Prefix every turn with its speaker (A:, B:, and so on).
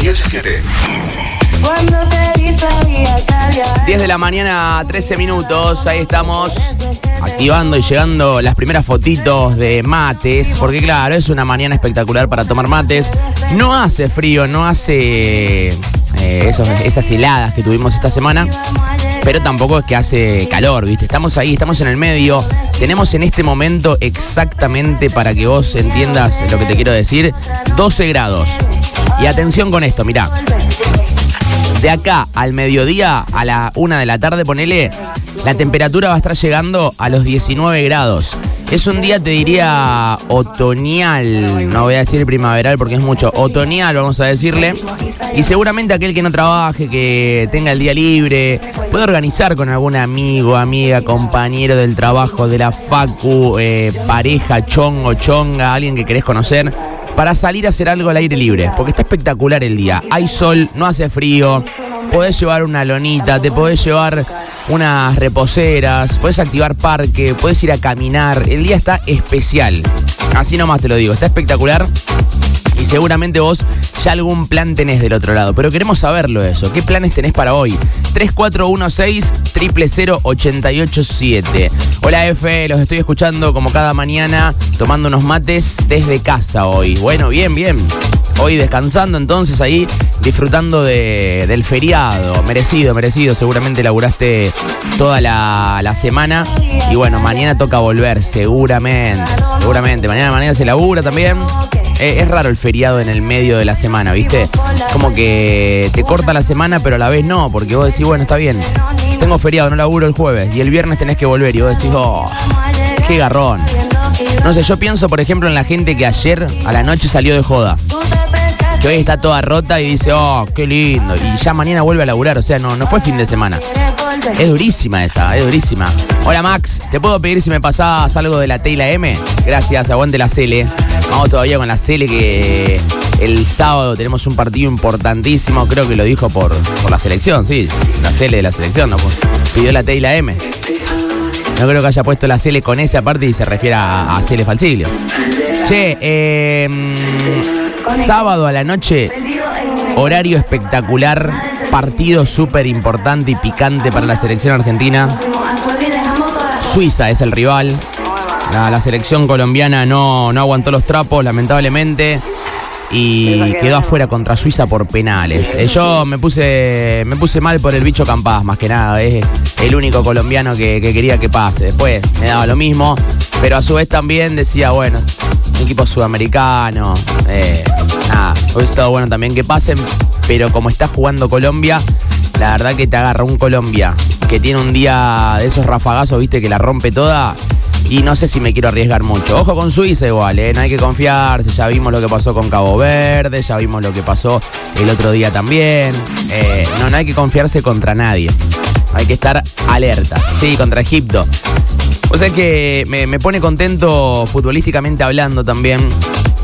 A: 987.
B: 10 de la mañana, 13 minutos. Ahí estamos activando y llegando las primeras fotitos de mates. Porque claro, es una mañana espectacular para tomar mates. No hace frío, no hace esas heladas que tuvimos esta semana. Pero tampoco es que hace calor, ¿viste? Estamos ahí, estamos en el medio. Tenemos en este momento exactamente, para que vos entiendas lo que te quiero decir, 12 grados. Y atención con esto, mirá. De acá al mediodía, a la 1 de la tarde, ponele, la temperatura va a estar llegando a los 19 grados. Es un día, te diría, otoñal. No voy a decir primaveral porque es mucho. Otoñal, vamos a decirle. Y seguramente aquel que no trabaje, que tenga el día libre, puede organizar con algún amigo, amiga, compañero del trabajo, de la facu, pareja, chongo, chonga, alguien que querés conocer, para salir a hacer algo al aire libre, porque está espectacular el día. Hay sol, no hace frío, podés llevar una lonita, te podés llevar unas reposeras, podés activar parque, podés ir a caminar. El día está especial, así nomás te lo digo, está espectacular. Y seguramente vos ya algún plan tenés del otro lado, pero queremos saberlo eso. ¿Qué planes tenés para hoy? 3416-000-887. Hola F, los estoy escuchando como cada mañana, tomando unos mates desde casa hoy. Bueno, bien. Hoy descansando entonces ahí, disfrutando del feriado. Merecido. Seguramente laburaste toda la semana. Y bueno, mañana toca volver, seguramente. Mañana se labura también. Es raro el feriado en el medio de la semana, ¿viste? Como que te corta la semana, pero a la vez no, porque vos decís, bueno, está bien, tengo feriado, no laburo el jueves, y el viernes tenés que volver, y vos decís, oh, qué garrón. No sé, yo pienso, por ejemplo, en la gente que ayer a la noche salió de joda, que hoy está toda rota y dice, oh, qué lindo, y ya mañana vuelve a laburar, o sea, no fue fin de semana. Es durísima esa, es durísima. Hola Max, ¿te puedo pedir si me pasás algo de la T y la M? Gracias, aguante la Cele. Vamos todavía con la Cele, que el sábado tenemos un partido importantísimo. Creo que lo dijo por la selección, sí. La Cele de la selección, ¿no? Pidió la T y la M. No creo que haya puesto la Cele con esa parte y se refiere a Cele Falsilio. Che, sábado a la noche, horario espectacular, partido súper importante y picante para la selección argentina. Suiza es el rival. La selección colombiana no aguantó los trapos, lamentablemente, y quedó afuera contra Suiza por penales. Yo me puse mal por el bicho Campás, más que nada. Es el único colombiano que quería que pase. Después me daba lo mismo, pero a su vez también decía, bueno, un equipo sudamericano, hubiese estado bueno también que pasen, pero como está jugando Colombia, la verdad que te agarra un Colombia que tiene un día de esos rafagazos, viste, que la rompe toda. Y no sé si me quiero arriesgar mucho. Ojo con Suiza igual, no hay que confiarse. Ya vimos lo que pasó con Cabo Verde, ya vimos lo que pasó el otro día también. No hay que confiarse contra nadie. Hay que estar alerta. Sí, contra Egipto. O sea que me pone contento futbolísticamente hablando también